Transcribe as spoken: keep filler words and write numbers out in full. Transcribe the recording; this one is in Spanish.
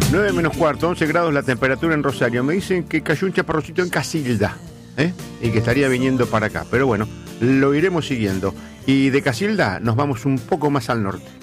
nueve menos cuarto, once grados la temperatura en Rosario. Me dicen que cayó un chaparrocito en Casilda, ¿eh? Y que estaría viniendo para acá. Pero bueno, lo iremos siguiendo. Y de Casilda nos vamos un poco más al norte.